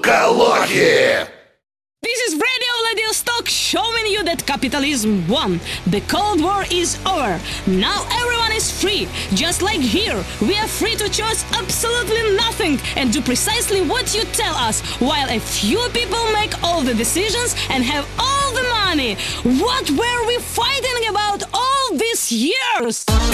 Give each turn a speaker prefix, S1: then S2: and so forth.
S1: Сука, лохи!
S2: This is Radio Vladivostok showing you that capitalism won. The Cold War is over. Now everyone is free. Just like here, we are free to choose absolutely nothing and do precisely what you tell us, while a few people make all the decisions and have all the money. What were we fighting about all these years?